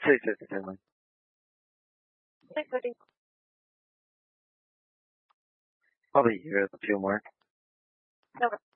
Say, like, probably a year, a few more. Okay.